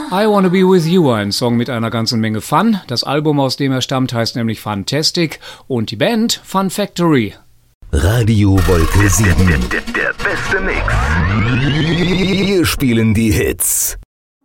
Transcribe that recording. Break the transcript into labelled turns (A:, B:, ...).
A: I Wanna Be With You, ein Song mit einer ganzen Menge Fun. Das Album, aus dem er stammt, heißt nämlich Fantastic und die Band Fun Factory.
B: Radio Wolke 7.
C: Der beste Mix.
B: Wir spielen die Hits.